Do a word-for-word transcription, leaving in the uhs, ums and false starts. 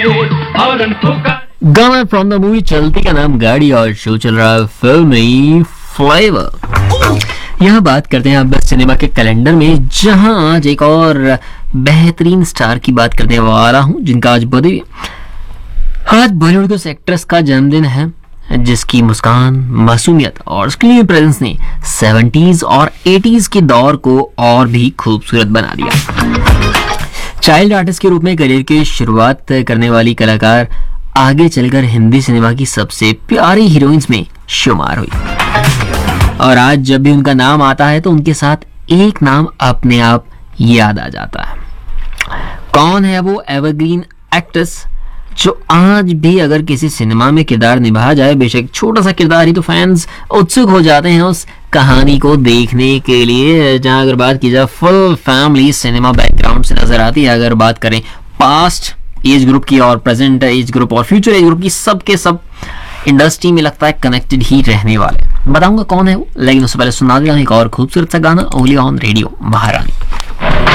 गाना from the movie चलती का नाम गाड़ी और शो चल रहा है फिल्मी फ्लेवर। यहाँ बात करते हैं अब सिनेमा के कैलेंडर में, जहां आज एक और बेहतरीन स्टार की बात करने वाला हूं जिनका आज बर्थडे। आज बॉलीवुड के उस एक्ट्रेस का जन्मदिन है जिसकी मुस्कान, मासूमियत और स्क्रीन प्रेजेंस ने सेवेंटीज और एटीज के दौर को और भी खूबसूरत बना दिया। चाइल्ड आर्टिस्ट के रूप में करियर की शुरुआत करने वाली कलाकार आगे चलकर हिंदी सिनेमा की सबसे प्यारी हीरोइंस में शुमार हुई और आज जब भी उनका नाम आता है तो उनके साथ एक नाम अपने आप याद आ जाता है। कौन है वो एवरग्रीन एक्ट्रेस जो आज भी अगर किसी सिनेमा में किरदार निभा जाए, बेशक छोटा सा किरदार ही, तो फैंस उत्सुक हो जाते हैं उस कहानी को देखने के लिए। जहां अगर बात की जाए फुल फैमिली सिनेमा बैकग्राउंड से नजर आती है, अगर बात करें पास्ट एज ग्रुप की और प्रेजेंट एज ग्रुप और फ्यूचर एज ग्रुप की, सब के सब इंडस्ट्री में लगता है कनेक्टेड ही रहने वाले। बताऊंगा कौन है वो, लेकिन उससे पहले सुना दिया एक और खूबसूरत सा गाना ओनली ऑन रेडियो महारानी।